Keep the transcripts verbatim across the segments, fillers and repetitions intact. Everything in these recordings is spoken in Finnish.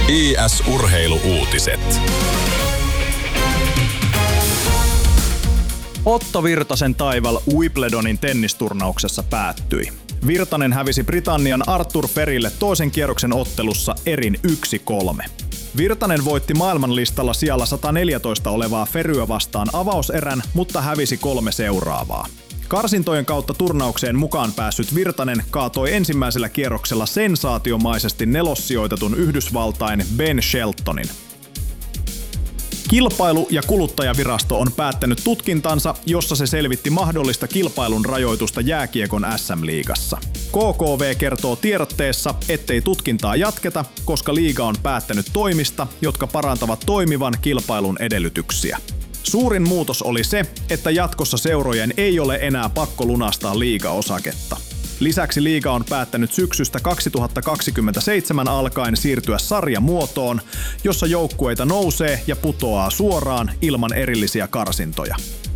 I S-urheilu-uutiset. Otto Virtasen taival Wimbledonin tennisturnauksessa päättyi. Virtanen hävisi Britannian Arthur Ferrylle toisen kierroksen ottelussa erin yksi kolme. Virtanen voitti maailmanlistalla sijalla sata neljätoista olevaa Ferryä vastaan avauserän, mutta hävisi kolme seuraavaa. Karsintojen kautta turnaukseen mukaan päässyt Virtanen kaatoi ensimmäisellä kierroksella sensaatiomaisesti nelossijoitetun Yhdysvaltain Ben Sheltonin. Kilpailu- ja kuluttajavirasto on päättänyt tutkintansa, jossa se selvitti mahdollista kilpailun rajoitusta jääkiekon äs äm-liigassa. K K V kertoo tiedotteessa, ettei tutkintaa jatketa, koska liiga on päättänyt toimista, jotka parantavat toimivan kilpailun edellytyksiä. Suurin muutos oli se, että jatkossa seurojen ei ole enää pakko lunastaa liigaosaketta. Lisäksi liiga on päättänyt syksystä kaksituhattakaksikymmentäseitsemän alkaen siirtyä sarjamuotoon, jossa joukkueita nousee ja putoaa suoraan ilman erillisiä karsintoja.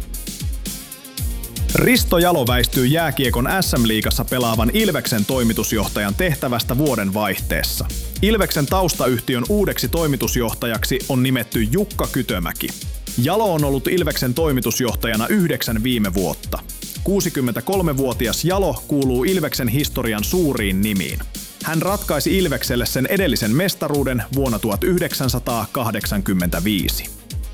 Risto Jalo väistyy jääkiekon äs äm-liigassa pelaavan Ilveksen toimitusjohtajan tehtävästä vuoden vaihteessa. Ilveksen taustayhtiön uudeksi toimitusjohtajaksi on nimetty Jukka Kytömäki. Jalo on ollut Ilveksen toimitusjohtajana yhdeksän viime vuotta. kuusikymmentäkolmevuotias Jalo kuuluu Ilveksen historian suuriin nimiin. Hän ratkaisi Ilvekselle sen edellisen mestaruuden vuonna tuhatyhdeksänsataakahdeksankymmentäviisi.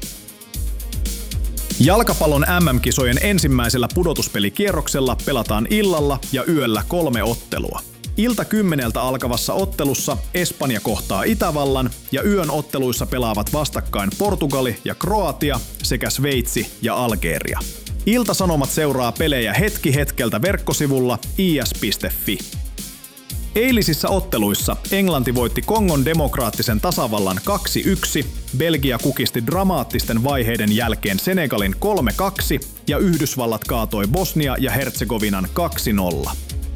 Jalkapallon äm äm-kisojen ensimmäisellä pudotuspelikierroksella pelataan illalla ja yöllä kolme ottelua. Ilta kymmeneltä alkavassa ottelussa Espanja kohtaa Itävallan ja yön otteluissa pelaavat vastakkain Portugali ja Kroatia sekä Sveitsi ja Algeria. Ilta-Sanomat seuraa pelejä hetki hetkeltä verkkosivulla i s piste f i. Eilisissä otteluissa Englanti voitti Kongon demokraattisen tasavallan kaksi yksi, Belgia kukisti dramaattisten vaiheiden jälkeen Senegalin kolme kaksi ja Yhdysvallat kaatoi Bosnia ja Herzegovinan kaksi nolla.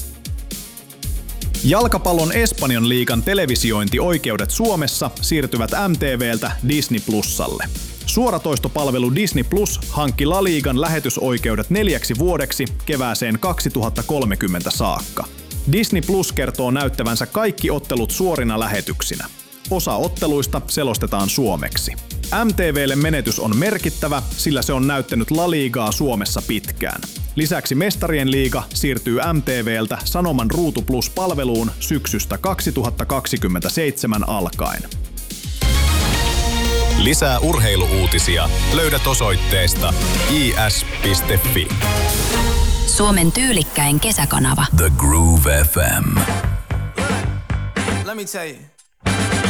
Jalkapallon Espanjan liigan televisiointioikeudet Suomessa siirtyvät äm te veeltä Disney Plusalle. Suoratoistopalvelu Disney Plus hankki La Ligan lähetysoikeudet neljäksi vuodeksi kevääseen kaksituhattakolmekymmentä saakka. Disney Plus kertoo näyttävänsä kaikki ottelut suorina lähetyksinä. Osa otteluista selostetaan suomeksi. äm te veelle menetys on merkittävä, sillä se on näyttänyt La Ligaa Suomessa pitkään. Lisäksi Mestarien liiga siirtyy äm te veeltä Sanoman Ruutu Plus-palveluun syksystä kaksituhattakaksikymmentäseitsemän alkaen. Lisää urheilu-uutisia löydät osoitteesta i s piste f i. Suomen tyylikkäin kesäkanava. The Groove F M. Let me tell you.